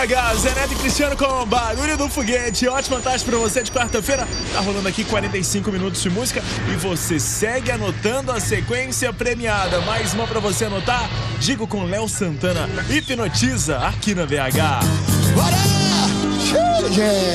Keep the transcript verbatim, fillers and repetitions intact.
H, Zé Neto e Cristiano com Barulho do Foguete. Ótima tarde pra você de quarta-feira. Tá rolando aqui quarenta e cinco minutos de música e você segue anotando a sequência premiada. Mais uma pra você anotar. Digo com Léo Santana, Hipnotiza, aqui na B H. Bora! Gente!